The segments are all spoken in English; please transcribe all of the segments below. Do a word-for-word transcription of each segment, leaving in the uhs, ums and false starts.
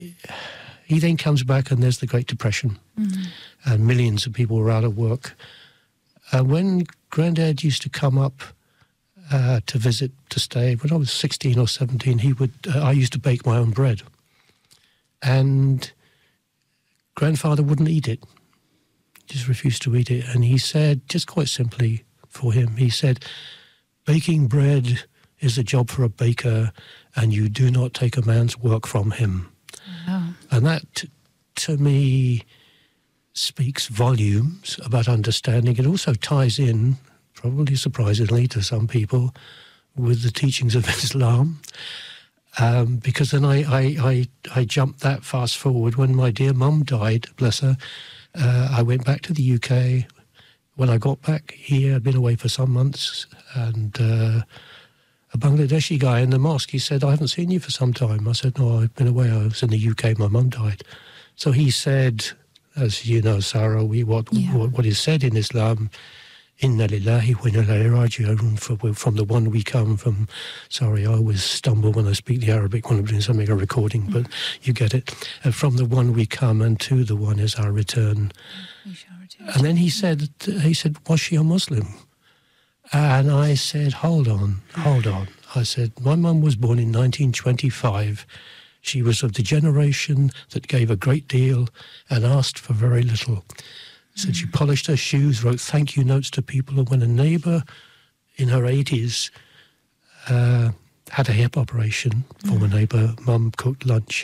he then comes back and there's the Great Depression, mm. and millions of people were out of work. And when Grandad used to come up uh, to visit, to stay, when I was sixteen or seventeen, he would. Uh, I used to bake my own bread, and Grandfather wouldn't eat it. He just refused to eat it, and he said, just quite simply for him, he said, "Baking bread is a job for a baker, and you do not take a man's work from him." Oh. And that, to me, speaks volumes about understanding. It also ties in, probably surprisingly to some people, with the teachings of Islam. Um, because then I, I, I, I jumped that fast forward. When my dear mum died, bless her, uh, I went back to the U K. When I got back here, I'd been away for some months, and uh, a Bangladeshi guy in the mosque, he said, "I haven't seen you for some time." I said, "No, I've been away. I was in the U K. My mum died." So he said, as you know, Sarah, we, what, yeah. what what is said in Islam, "Inna lillahi wa inna ilayhi raji'un," from the one we come from. Sorry, I always stumble when I speak the Arabic when I'm doing something, a recording, mm. but you get it. Uh, from the one we come, and to the one is our return. We shall return. And then he said, he said, "Was she a Muslim?" And I said, hold on, hold on. I said, my mum was born in nineteen twenty-five. She was of the generation that gave a great deal and asked for very little. Said mm. she polished her shoes, wrote thank you notes to people, and when a neighbour in her eighties uh, had a hip operation, mm. former neighbour, mum cooked lunch.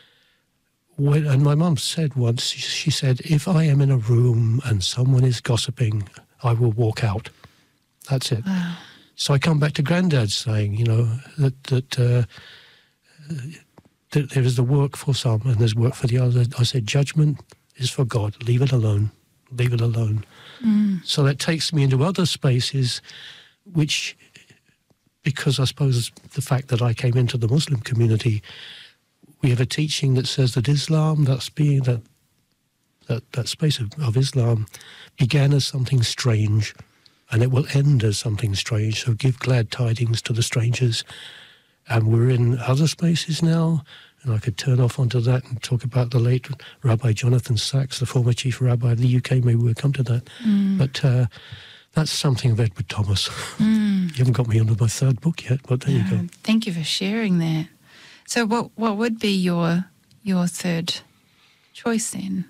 When, and my mum said once, she, she said, "If I am in a room and someone is gossiping, I will walk out." That's it. Wow. So I come back to Grandad saying, you know, that that, uh, that there is the work for some and there's work for the other. I said, judgment is for God. Leave it alone. Leave it alone. Mm. So that takes me into other spaces, which, because I suppose the fact that I came into the Muslim community, we have a teaching that says that Islam, that's being that that, that space of, of Islam, began as something strange. And it will end as something strange. So give glad tidings to the strangers. And we're in other spaces now. And I could turn off onto that and talk about the late Rabbi Jonathan Sachs, the former chief rabbi of the U K. Maybe we'll come to that. Mm. But uh, that's something of Edward Thomas. Mm. You haven't got me onto my third book yet, but there no, you go. Thank you for sharing that. So what what would be your your third choice then?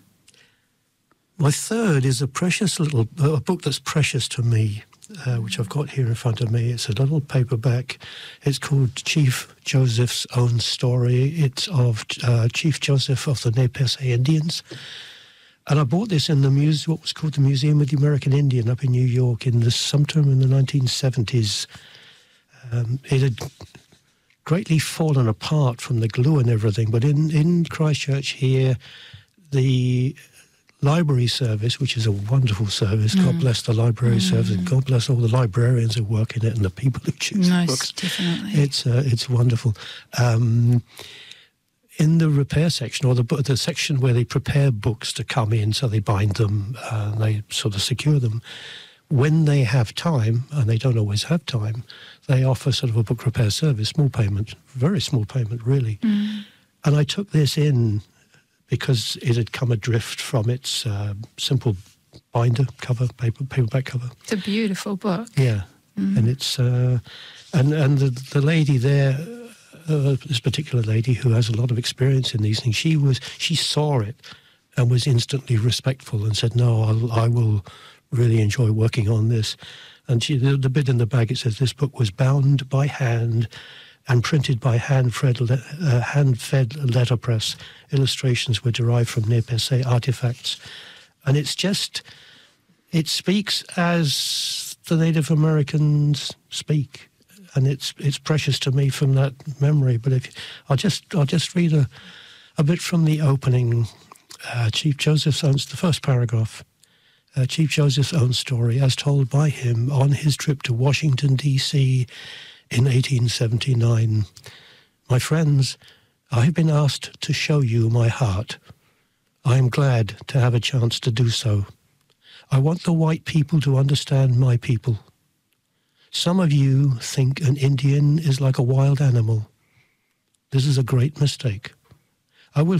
My third is a precious little uh, a book that's precious to me, uh, which I've got here in front of me. It's a little paperback. It's called Chief Joseph's Own Story. It's of uh, Chief Joseph of the Nez Perce Indians. And I bought this in the muse- what was called the Museum of the American Indian up in New York in the sometime in the nineteen seventies. Um, it had greatly fallen apart from the glue and everything, but in, in Christchurch here, the library service, which is a wonderful service. Mm. God bless the library mm. service, and God bless all the librarians who work in it and the people who choose nice, the books. Definitely. It's uh, it's wonderful. Um, in the repair section, or the the section where they prepare books to come in, so they bind them, uh, they sort of secure them. When they have time, and they don't always have time, they offer sort of a book repair service, small payment, very small payment, really. Mm. And I took this in because it had come adrift from its uh, simple binder cover, paper, paperback cover. It's a beautiful book. Yeah, mm. and it's uh, and and the the lady there, uh, this particular lady who has a lot of experience in these things, she was she saw it and was instantly respectful and said, "No, I'll, I will really enjoy working on this." And she, the, the bit in the bag, it says this book was bound by hand and printed by hand-fed, uh, hand-fed letterpress. Illustrations were derived from Nez Perce artifacts. And it's just, it speaks as the Native Americans speak. And it's it's precious to me from that memory. But if I'll just I'll just read a, a bit from the opening. Uh, Chief Joseph's own, the first paragraph. Uh, Chief Joseph's own story, as told by him on his trip to Washington, D C in eighteen seventy-nine. My friends, I have been asked to show you my heart. I am glad to have a chance to do so. I want the white people to understand my people. Some of you think an Indian is like a wild animal. This is a great mistake. I will